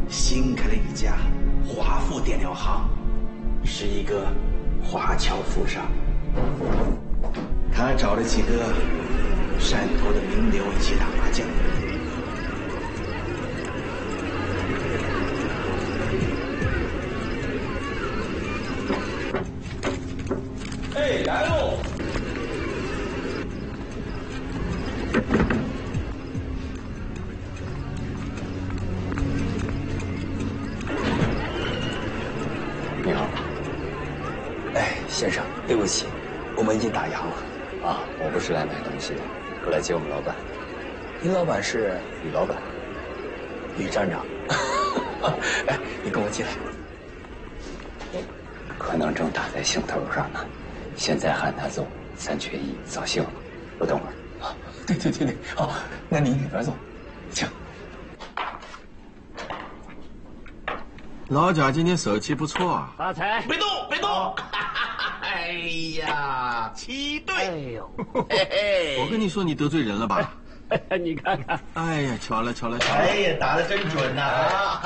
新开了一家华富电疗行，是一个华侨富商。他找了几个汕头的名流一起打麻将。哎，来喽！ 你好。哎，先生，对不起，我们已经打烊了。啊，我不是来买东西的，我来接我们老板。您老板是吕老板，吕站长。哎，你跟我进来。可能正打在兴头上呢，现在喊他走，3缺1，扫兴了。我等会儿。啊，对，好，那您里边坐，请。 老贾今天手气不错啊！ 发财！ 别动！哎呀，7对！ 哎呦， 嘿嘿， 我跟你说，你得罪人了吧？ 你看看， 哎呀，巧了！ 哎呀，打得真准呐！啊，